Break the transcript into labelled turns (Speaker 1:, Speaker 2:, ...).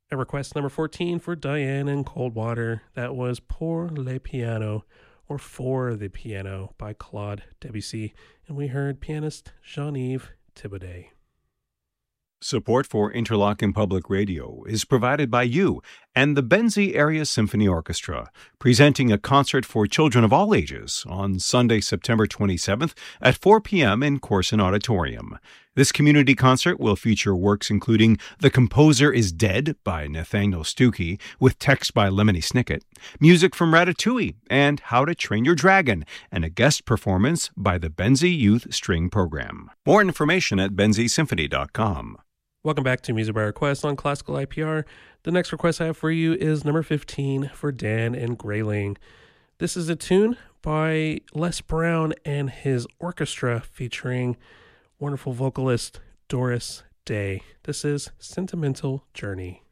Speaker 1: At request number 14 for Diane and Coldwater, that was Pour le Piano, or For the Piano, by Claude Debussy, and we heard pianist Jean-Yves Thibaudet.
Speaker 2: Support for Interlochen Public Radio is provided by you and the Benzie Area Symphony Orchestra, presenting a concert for children of all ages on Sunday, September 27th at 4 p.m. in Corson Auditorium. This community concert will feature works including The Composer is Dead by Nathaniel Stuckey, with text by Lemony Snicket, music from Ratatouille, and How to Train Your Dragon, and a guest performance by the Benzie Youth String Program. More information at benziesymphony.com.
Speaker 1: Welcome back to Music by Request on Classical IPR. The next request I have for you is number 15 for Dan and Grayling. This is a tune by Les Brown and his orchestra featuring wonderful vocalist Doris Day. This is Sentimental Journey.